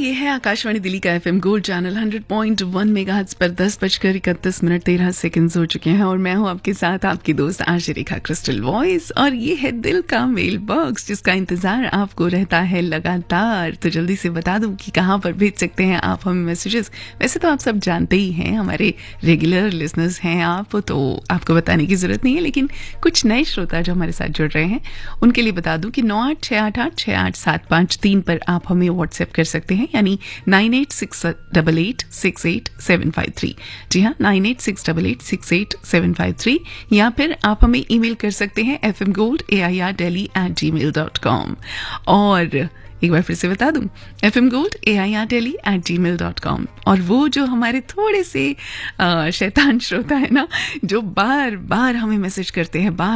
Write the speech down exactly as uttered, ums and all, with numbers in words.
ये है आकाशवाणी दिल्ली का FM gold channel hundred point one megahertz पर दस बजकर इकतीस मिनट तेरह सेकंड्स हो चुके हैं और मैं हूं आपके साथ आपकी दोस्त आशी रेखा क्रिस्टल वॉइस और ये है दिल का मेल बॉक्स जिसका इंतजार आपको रहता है लगातार। तो जल्दी से बता दूं कि कहां पर भेज सकते हैं आप हमें मैसेजेस। वैसे तो आप सब जानते ही हैं, हमारे रेगुलर लिसनर्स हैं आप, तो आपको बताने की जरूरत नहीं है, लेकिन कुछ नए श्रोता जो हमारे साथ जुड़ रहे हैं उनके लिए बता दूं कि नौ आठ छः आठ आठ छः आठ सात पाँच तीन पर आप हमें व्हाट्सएप कर सकते हैं, यानी nine eight six double eight six eight seven five three. जी हाँ, nine eight six double eight six eight seven five three. या फिर आप हमें ईमेल कर सकते हैं F M gold A I R daily eight ji mail dot com. और एक बार फिर से बता दूं, F M gold A I R daily eight ji mail dot com. और वो जो हमारे थोड़े से आ, शैतान श्रोता है ना, जो बार बार हमें मैसेज करते हैं, बार